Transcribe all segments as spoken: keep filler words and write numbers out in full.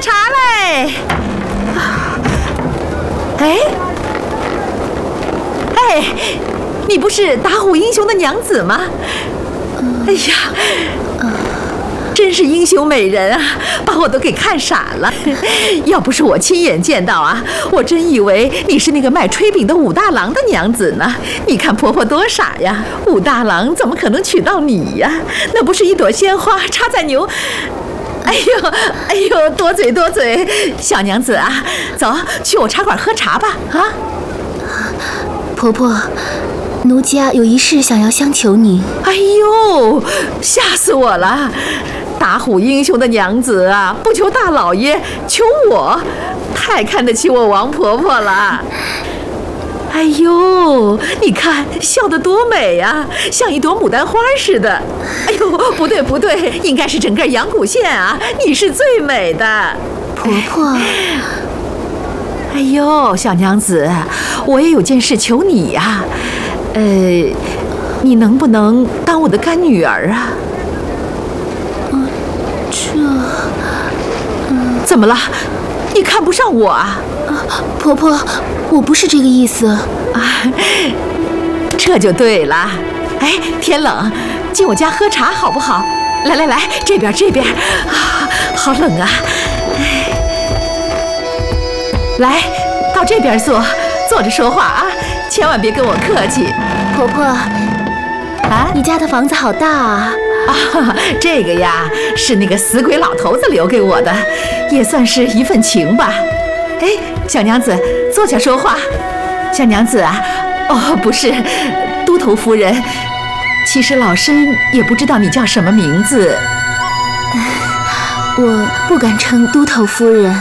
茶嘞！哎，哎，你不是打虎英雄的娘子吗？哎呀，真是英雄美人啊，把我都给看傻了。要不是我亲眼见到啊，我真以为你是那个卖炊饼的武大郎的娘子呢。你看婆婆多傻呀，武大郎怎么可能娶到你呀？那不是一朵鲜花插在牛……哎呦，哎呦，多嘴多嘴，小娘子啊，走去我茶馆喝茶吧。啊， 婆婆，奴家有一事想要相求你。 哎呦，吓死我了！打虎英雄的娘子啊，不求大老爷，求我，太看得起我王婆婆了。哎呦，你看笑得多美呀，像一朵牡丹花似的。哎呦，不对不对，应该是整个阳谷县啊，你是最美的。 婆婆， 哎呦，小娘子，我也有件事求你呀。呃，你能不能当我的干女儿啊？ 嗯，这……嗯， 怎么了？你看不上我啊？ 啊，婆婆，我不是这个意思啊。 这就对了。哎，天冷，进我家喝茶好不好？来来来，这边这边。啊，好冷啊！哎，来到这边坐，坐着说话啊，千万别跟我客气。 婆婆， 啊， 你家的房子好大啊！ 啊，这个呀是那个死鬼老头子留给我的，也算是一份情吧。哎，小娘子，坐下说话。小娘子啊，哦，不是，都头夫人。其实老身也不知道你叫什么名字。 我不敢称都头夫人。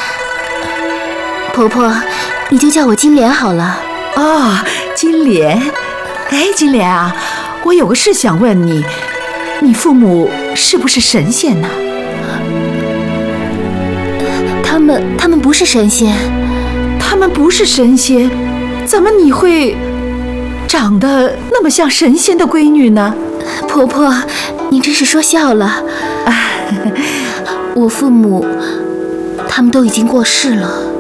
婆婆，你就叫我金莲好了。 哦，金莲。哎，金莲啊，我有个事想问你，你父母是不是神仙呢？ 他们，他们不是神仙。 他们不是神仙，怎么你会长得那么像神仙的闺女呢？ 婆婆，您真是说笑了。啊，我父母，他们都已经过世了。